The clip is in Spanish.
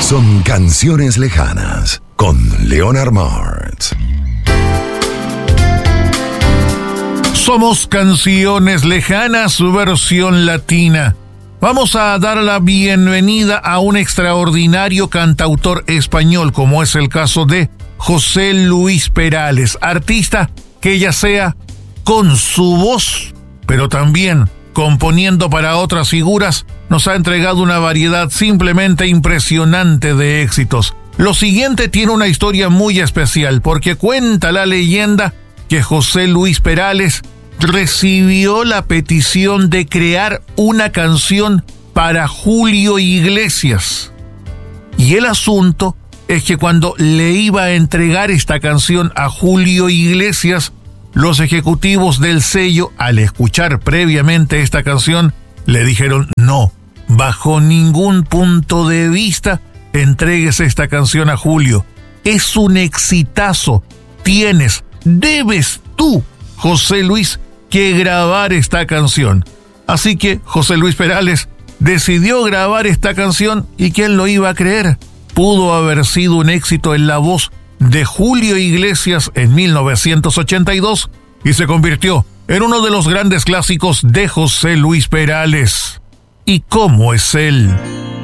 son Canciones Lejanas con Leonard Martz. Somos Canciones Lejanas, su versión latina. Vamos a dar la bienvenida a un extraordinario cantautor español, como es el caso de José Luis Perales, artista que ya sea con su voz, pero también componiendo para otras figuras, nos ha entregado una variedad simplemente impresionante de éxitos. Lo siguiente tiene una historia muy especial, porque cuenta la leyenda que José Luis Perales recibió la petición de crear una canción para Julio Iglesias. Y el asunto es que cuando le iba a entregar esta canción a Julio Iglesias, los ejecutivos del sello, al escuchar previamente esta canción, le dijeron: no, bajo ningún punto de vista entregues esta canción a Julio. Es un exitazo. Debes tú, José Luis, que grabar esta canción. Así que José Luis Perales decidió grabar esta canción, y ¿quién lo iba a creer? Pudo haber sido un éxito en la voz de Julio Iglesias en 1982 y se convirtió en uno de los grandes clásicos de José Luis Perales. ¿Y cómo es él?